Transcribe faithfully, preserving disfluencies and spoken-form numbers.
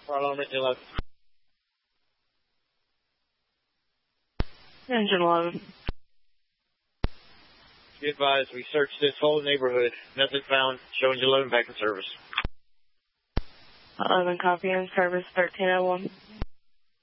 Fire alarm engine eleven. Engine eleven. Be advised, we searched this whole neighborhood. Nothing found. Show engine eleven back in service. eleven copy in service thirteen oh one.